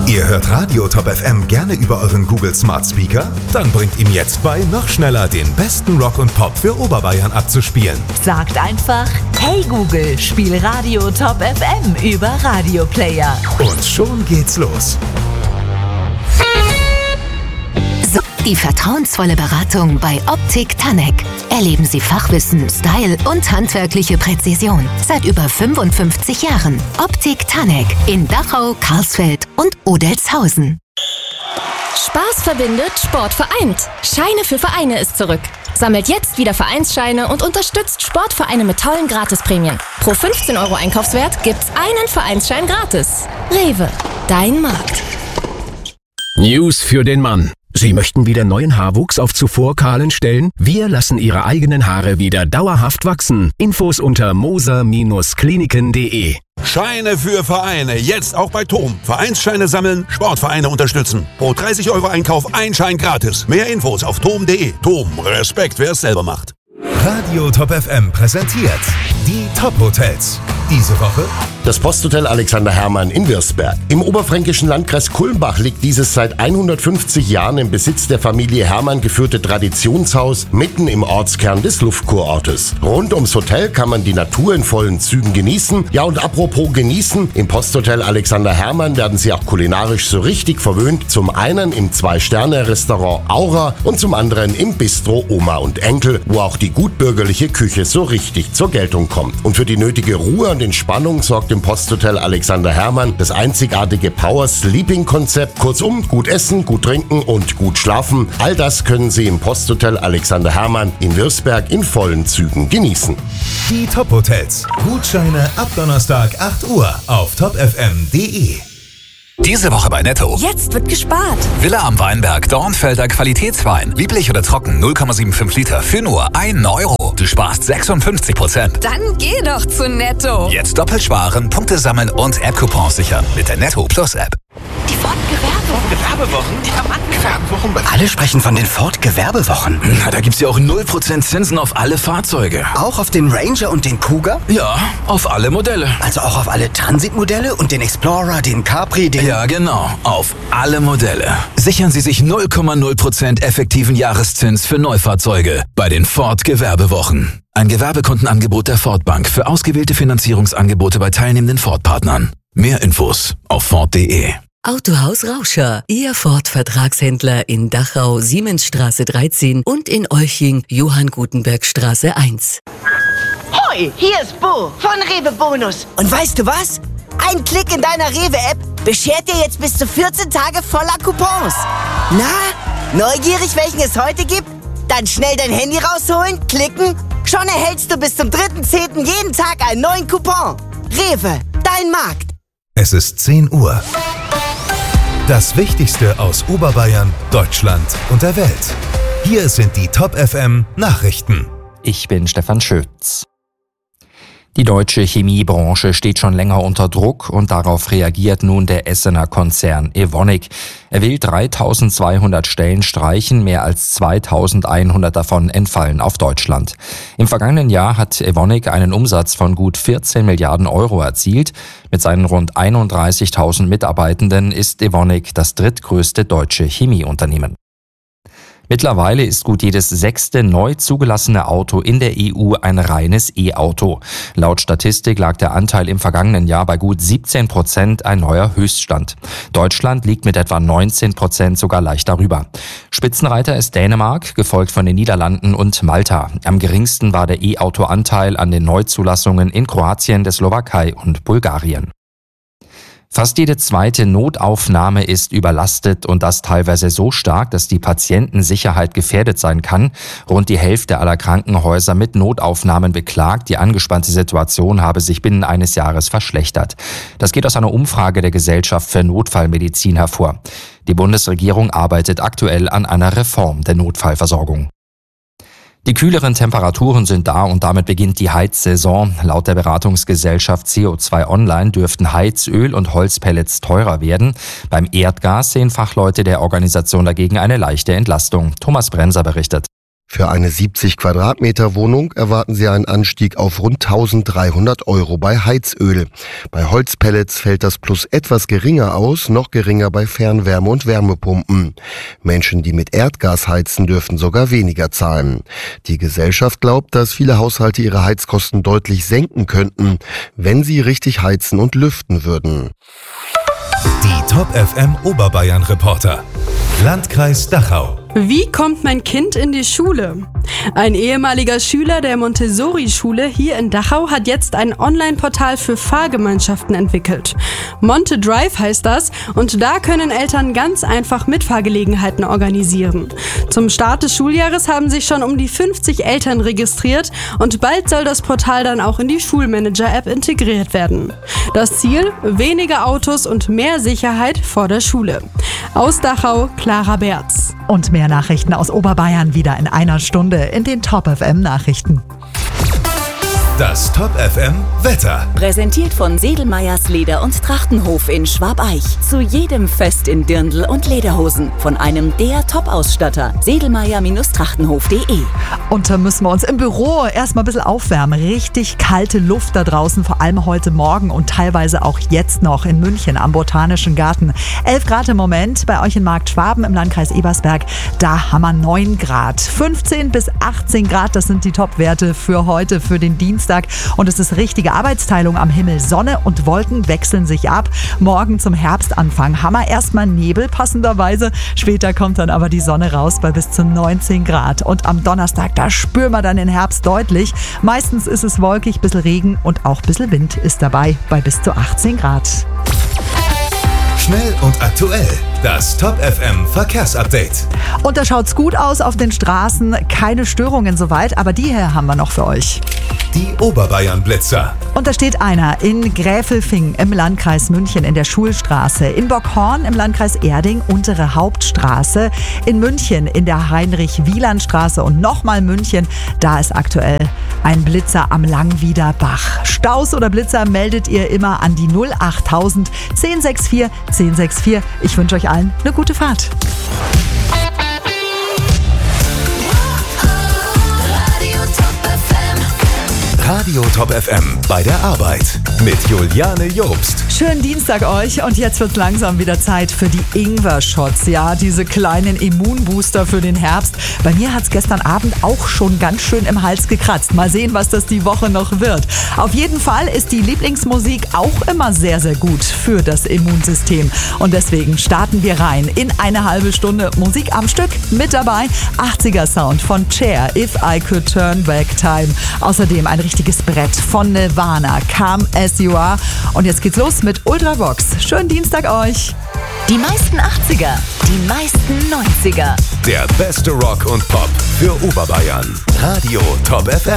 Ihr hört Radio Top FM gerne über euren Google Smart Speaker? Dann bringt ihm jetzt bei, noch schneller den besten Rock und Pop für Oberbayern abzuspielen. Sagt einfach, hey Google, spiel Radio Top FM über Radio Player. Und schon geht's los. So, die vertrauensvolle Beratung bei Optik Tanek. Erleben Sie Fachwissen, Style und handwerkliche Präzision. Seit über 55 Jahren. Optik Tanek in Dachau, Karlsfeld und Odelshausen. Spaß verbindet, Sport vereint. Scheine für Vereine ist zurück. Sammelt jetzt wieder Vereinsscheine und unterstützt Sportvereine mit tollen Gratisprämien. Pro 15 € Einkaufswert gibt's einen Vereinsschein gratis. Rewe, dein Markt. News für den Mann. Sie möchten wieder neuen Haarwuchs auf zuvor kahlen Stellen? Wir lassen Ihre eigenen Haare wieder dauerhaft wachsen. Infos unter moser-kliniken.de. Scheine für Vereine, jetzt auch bei TOM. Vereinsscheine sammeln, Sportvereine unterstützen. Pro 30 € Einkauf ein Schein gratis. Mehr Infos auf tom.de. TOM, Respekt, wer es selber macht. Radio Top FM präsentiert die Top Hotels. Diese Woche das Posthotel Alexander Hermann in Wirsberg. Im oberfränkischen Landkreis Kulmbach liegt dieses seit 150 Jahren im Besitz der Familie Hermann geführte Traditionshaus mitten im Ortskern des Luftkurortes. Rund ums Hotel kann man die Natur in vollen Zügen genießen. Ja, und apropos genießen, im Posthotel Alexander Hermann werden Sie auch kulinarisch so richtig verwöhnt. Zum einen im 2-Sterne-Restaurant Aura und zum anderen im Bistro Oma und Enkel, wo auch die gutbürgerliche Küche so richtig zur Geltung kommt. Und für die nötige Ruhe und Entspannung sorgt im Posthotel Alexander Hermann das einzigartige Power-Sleeping-Konzept. Kurzum, gut essen, gut trinken und gut schlafen. All das können Sie im Posthotel Alexander Hermann in Wirsberg in vollen Zügen genießen. Die Top Hotels. Gutscheine ab Donnerstag 8 Uhr auf topfm.de. Diese Woche bei Netto. Jetzt wird gespart. Villa am Weinberg, Dornfelder Qualitätswein. Lieblich oder trocken, 0,75 Liter für nur 1 €. Du sparst 56%. Dann geh doch zu Netto. Jetzt doppelt sparen, Punkte sammeln und App-Coupons sichern mit der Netto Plus App. Die Ford-Gewerbewochen? Gewerbewochen? Alle sprechen von den Ford-Gewerbewochen. Na, da gibt's ja auch 0% Zinsen auf alle Fahrzeuge. Auch auf den Ranger und den Cougar? Ja, auf alle Modelle. Also auch auf alle Transit-Modelle und den Explorer, den Capri, den... Ja, genau. Auf alle Modelle. Sichern Sie sich 0,0% effektiven Jahreszins für Neufahrzeuge bei den Ford-Gewerbewochen. Ein Gewerbekundenangebot der Ford Bank für ausgewählte Finanzierungsangebote bei teilnehmenden Ford-Partnern. Mehr Infos auf Ford.de. Autohaus Rauscher, Ihr Ford-Vertragshändler in Dachau, Siemensstraße 13 und in Olching, Johann-Gutenberg-Straße 1. Hoi, hier ist Bo von Rewe Bonus. Und weißt du was? Ein Klick in deiner Rewe-App beschert dir jetzt bis zu 14 Tage voller Coupons. Na, neugierig, welchen es heute gibt? Dann schnell dein Handy rausholen, klicken. Schon erhältst du bis zum 3.10. jeden Tag einen neuen Coupon. Rewe, dein Markt. Es ist 10 Uhr. Das Wichtigste aus Oberbayern, Deutschland und der Welt. Hier sind die Top FM Nachrichten. Ich bin Stefan Schütz. Die deutsche Chemiebranche steht schon länger unter Druck und darauf reagiert nun der Essener Konzern Evonik. Er will 3.200 Stellen streichen, mehr als 2.100 davon entfallen auf Deutschland. Im vergangenen Jahr hat Evonik einen Umsatz von gut 14 Milliarden € erzielt. Mit seinen rund 31.000 Mitarbeitenden ist Evonik das drittgrößte deutsche Chemieunternehmen. Mittlerweile ist gut jedes 6. neu zugelassene Auto in der EU ein reines E-Auto. Laut Statistik lag der Anteil im vergangenen Jahr bei gut 17%, ein neuer Höchststand. Deutschland liegt mit etwa 19% sogar leicht darüber. Spitzenreiter ist Dänemark, gefolgt von den Niederlanden und Malta. Am geringsten war der E-Auto-Anteil an den Neuzulassungen in Kroatien, der Slowakei und Bulgarien. Fast jede zweite Notaufnahme ist überlastet und das teilweise so stark, dass die Patientensicherheit gefährdet sein kann. Rund die Hälfte aller Krankenhäuser mit Notaufnahmen beklagt, die angespannte Situation habe sich binnen eines Jahres verschlechtert. Das geht aus einer Umfrage der Gesellschaft für Notfallmedizin hervor. Die Bundesregierung arbeitet aktuell an einer Reform der Notfallversorgung. Die kühleren Temperaturen sind da und damit beginnt die Heizsaison. Laut der Beratungsgesellschaft CO2 Online dürften Heizöl und Holzpellets teurer werden. Beim Erdgas sehen Fachleute der Organisation dagegen eine leichte Entlastung. Thomas Brenser berichtet. Für eine 70 Quadratmeter Wohnung erwarten Sie einen Anstieg auf rund 1.300 € bei Heizöl. Bei Holzpellets fällt das Plus etwas geringer aus, noch geringer bei Fernwärme und Wärmepumpen. Menschen, die mit Erdgas heizen, dürfen sogar weniger zahlen. Die Gesellschaft glaubt, dass viele Haushalte ihre Heizkosten deutlich senken könnten, wenn sie richtig heizen und lüften würden. Die Top FM Oberbayern Reporter. Landkreis Dachau. Wie kommt mein Kind in die Schule? Ein ehemaliger Schüler der Montessori-Schule hier in Dachau hat jetzt ein Online-Portal für Fahrgemeinschaften entwickelt. Monte Drive heißt das und da können Eltern ganz einfach Mitfahrgelegenheiten organisieren. Zum Start des Schuljahres haben sich schon um die 50 Eltern registriert und bald soll das Portal dann auch in die Schulmanager-App integriert werden. Das Ziel? Weniger Autos und mehr Sicherheit vor der Schule. Aus Dachau, Clara Berz. Und mehr Nachrichten aus Oberbayern wieder in einer Stunde in den Top FM Nachrichten. Das Top FM Wetter. Präsentiert von Sedelmeyers Leder- und Trachtenhof in Schwabeich. Zu jedem Fest in Dirndl und Lederhosen. Von einem der Top-Ausstatter. Sedelmeyer-Trachtenhof.de. Und da müssen wir uns im Büro erstmal ein bisschen aufwärmen. Richtig kalte Luft da draußen, vor allem heute Morgen und teilweise auch jetzt noch in München am Botanischen Garten. 11 Grad im Moment, bei euch in Markt Schwaben im Landkreis Ebersberg, da haben wir 9 Grad. 15 bis 18 Grad, das sind die Top-Werte für heute, für den Dienstag. Und es ist richtige Arbeitsteilung am Himmel. Sonne und Wolken wechseln sich ab. Morgen zum Herbstanfang haben wir erstmal Nebel passenderweise. Später kommt dann aber die Sonne raus bei bis zu 19 Grad. Und am Donnerstag, da spüren wir dann den Herbst deutlich. Meistens ist es wolkig, bisschen Regen und auch ein bisschen Wind ist dabei bei bis zu 18 Grad. Schnell und aktuell. Das Top FM Verkehrsupdate. Und da schaut's gut aus auf den Straßen. Keine Störungen soweit, aber die hier haben wir noch für euch. Die Oberbayern-Blitzer. Und da steht einer in Gräfelfing im Landkreis München in der Schulstraße, in Bockhorn im Landkreis Erding, untere Hauptstraße, in München in der Heinrich-Wieland-Straße und nochmal München, da ist aktuell ein Blitzer am Langwieder Bach. Staus oder Blitzer meldet ihr immer an die 08000 1064 1064. Ich wünsche euch allen eine gute Fahrt. Radio Top FM bei der Arbeit mit Juliane Jobst. Schönen Dienstag euch und jetzt wird langsam wieder Zeit für die Ingwer-Shots. Ja, diese kleinen Immunbooster für den Herbst. Bei mir hat es gestern Abend auch schon ganz schön im Hals gekratzt. Mal sehen, was das die Woche noch wird. Auf jeden Fall ist die Lieblingsmusik auch immer sehr, sehr gut für das Immunsystem. Und deswegen starten wir rein in eine halbe Stunde Musik am Stück. Mit dabei 80er Sound von Cher, If I Could Turn Back Time. Außerdem ein richtiges Brett von Nirvana, Come As You Are. Und jetzt geht's los mit Ultravox. Schönen Dienstag euch. Die meisten 80er, die meisten 90er. Der beste Rock und Pop für Oberbayern. Radio Top FM.